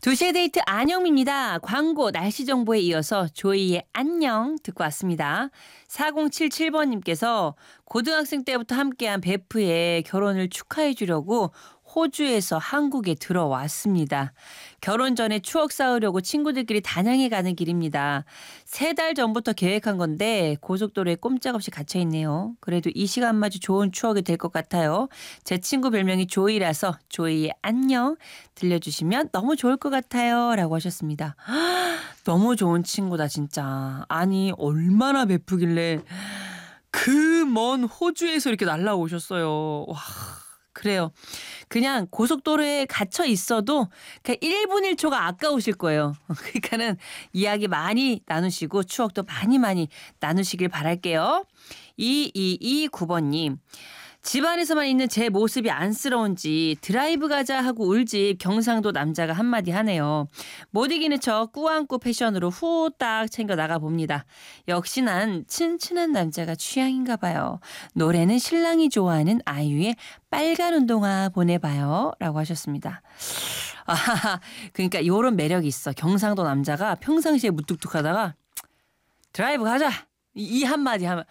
2시의 데이트 안영미입니다. 광고 날씨 정보에 이어서 조이의 안녕 듣고 왔습니다. 4077번님께서 고등학생 때부터 함께한 베프의 결혼을 축하해 주려고 호주에서 한국에 들어왔습니다. 결혼 전에 추억 쌓으려고 친구들끼리 단양에 가는 길입니다. 3달 전부터 계획한 건데 고속도로에 꼼짝없이 갇혀있네요. 그래도 이 시간마저 좋은 추억이 될 것 같아요. 제 친구 별명이 조이라서 조이의 안녕 들려주시면 너무 좋을 것 같아요. 라고 하셨습니다. 너무 좋은 친구다 진짜. 아니 얼마나 베프길래 그 먼 호주에서 이렇게 날라오셨어요. 와. 그래요. 그냥 고속도로에 갇혀 있어도 그냥 1분 1초가 아까우실 거예요. 그러니까는 이야기 많이 나누시고 추억도 많이 나누시길 바랄게요. 2229번님. 집안에서만 있는 제 모습이 안쓰러운지 드라이브 가자 하고 울집 경상도 남자가 한마디 하네요. 못 이기는 척 꾸안꾸 패션으로 후딱 챙겨 나가봅니다. 역시 난 튼튼한 남자가 취향인가 봐요. 노래는 신랑이 좋아하는 아이유의 빨간 운동화 보내봐요. 라고 하셨습니다. 아, 그러니까 이런 매력이 있어. 경상도 남자가 평상시에 무뚝뚝하다가 드라이브 가자 이 한마디 하면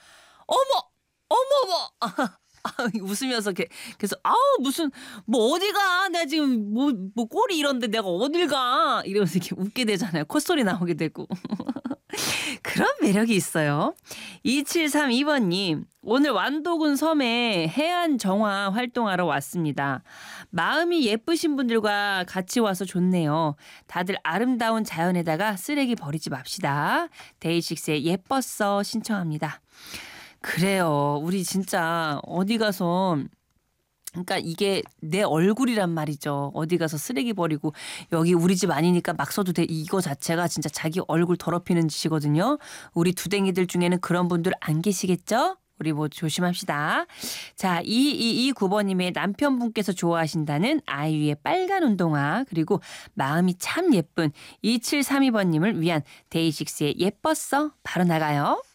어머 웃으면서 그래서 무슨 뭐 어디 가? 내가 지금 뭐 꼴이 이런데 내가 어딜 가? 이러면서 이렇게 웃게 되잖아요. 콧소리 나오게 되고. 그런 매력이 있어요. 2732번님. 오늘 완도군 섬에 해안 정화 활동하러 왔습니다. 마음이 예쁘신 분들과 같이 와서 좋네요. 다들 아름다운 자연에다가 쓰레기 버리지 맙시다. 데이식스의 예뻤어 신청합니다. 그래요. 우리 진짜 어디 가서 그러니까 이게 내 얼굴이란 말이죠. 어디 가서 쓰레기 버리고 여기 우리 집 아니니까 막 써도 돼. 이거 자체가 진짜 자기 얼굴 더럽히는 짓이거든요. 우리 두댕이들 중에는 그런 분들 안 계시겠죠? 우리 뭐 조심합시다. 자, 2229번님의 남편분께서 좋아하신다는 아이유의 빨간 운동화 그리고 마음이 참 예쁜 2732번님을 위한 데이식스의 예뻤어 바로 나가요.